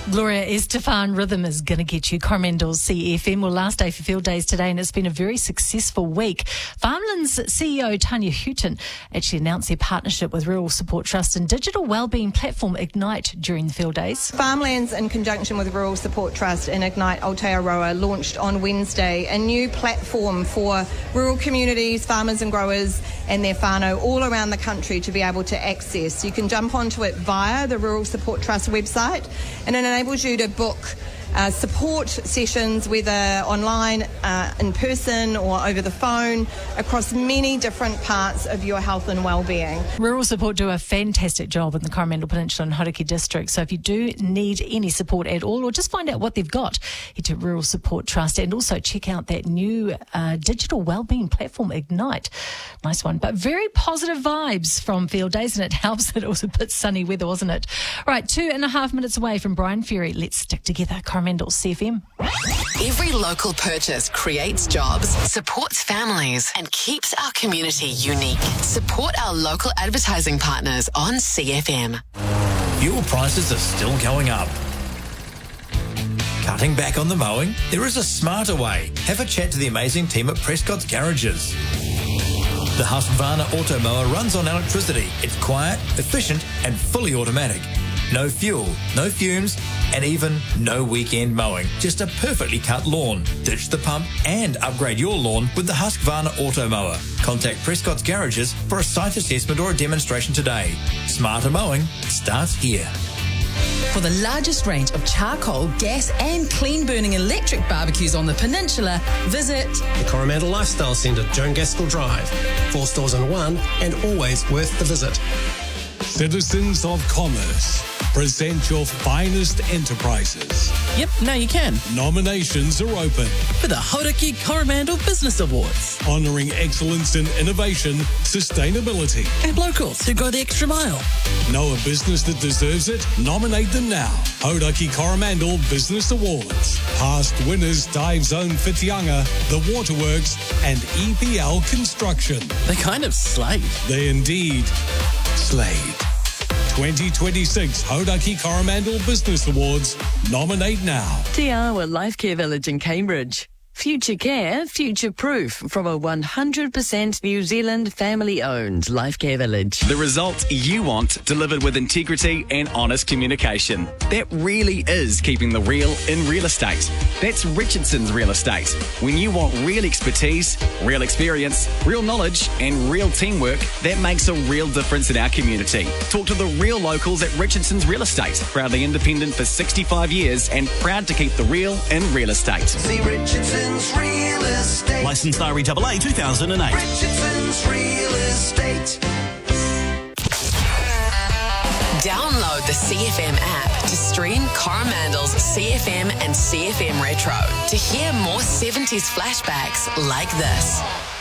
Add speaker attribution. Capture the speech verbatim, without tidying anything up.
Speaker 1: Gloria Estefan, Rhythm is going to get you. Coromandel C F M. Well, last day for field days today, and it's been a very successful week. Farmlands C E O Tanya Houghton actually announced their partnership with Rural Support Trust and digital wellbeing platform Ignite during the field days.
Speaker 2: Farmlands, in conjunction with Rural Support Trust and Ignite Aotearoa, launched on Wednesday a new platform for rural communities, farmers and growers and their whānau all around the country to be able to access. You can jump onto it via the Rural Support Trust website, and it enables you to book uh, support sessions, whether online, uh, in person or over the phone, across many different parts of your health and wellbeing.
Speaker 1: Rural Support do a fantastic job in the Coromandel Peninsula and Hauraki district, so if you do need any support at all or just find out what they've got, head to Rural Support Trust and also check out that new uh, digital wellbeing platform Ignite. Nice one, but very positive vibes from field days, and it helps that it was a bit sunny weather, wasn't it? All right, two and a half minutes away from Brian Ferry. Let's stick together. Coromandel C F M.
Speaker 3: Every local purchase creates jobs, supports families, and keeps our community unique. Support our local advertising partners on C F M.
Speaker 4: Fuel prices are still going up. Cutting back on the mowing? There is a smarter way. Have a chat to the amazing team at Prescott's Garages. The Husqvarna Auto Mower runs on electricity. It's quiet, efficient, and fully automatic. No fuel, no fumes, and even no weekend mowing. Just a perfectly cut lawn. Ditch the pump and upgrade your lawn with the Husqvarna Auto Mower. Contact Prescott's Garages for a site assessment or a demonstration today. Smarter mowing starts here.
Speaker 5: For the largest range of charcoal, gas and clean-burning electric barbecues on the peninsula, visit
Speaker 6: the Coromandel Lifestyle Centre, Joan Gaskell Drive. Four stores in one and always worth the visit.
Speaker 7: Citizens of Commerce, present your finest enterprises.
Speaker 8: Yep, now you can.
Speaker 7: Nominations are open
Speaker 8: For the Hauraki Coromandel Business Awards.
Speaker 7: honouring excellence in innovation, sustainability.
Speaker 8: And locals who go the extra mile.
Speaker 7: Know a business that deserves it? Nominate them now. Hauraki Coromandel Business Awards. Past winners Dive Zone Whitianga, The Waterworks and E P L Construction.
Speaker 8: They kind of slayed.
Speaker 7: They indeed slayed. twenty twenty-six Hauraki Coromandel Business Awards. Nominate now.
Speaker 9: Te Awa Life Care Village in Cambridge. Future care, future proof from a one hundred percent New Zealand family-owned life care village.
Speaker 10: The result you want, delivered with integrity and honest communication. That really is keeping the real in real estate. That's Richardson's Real Estate. When you want real expertise, real experience, real knowledge and real teamwork, that makes a real difference in our community. Talk to the real locals at Richardson's Real Estate. Proudly independent for sixty-five years and proud to keep the real in real estate.
Speaker 11: See Richardson's Real Estate.
Speaker 12: Licensed R E A A two thousand eight.
Speaker 11: Richardson's Real Estate.
Speaker 3: Download the C F M app to stream Coromandel's C F M and C F M Retro to hear more seventies flashbacks like this.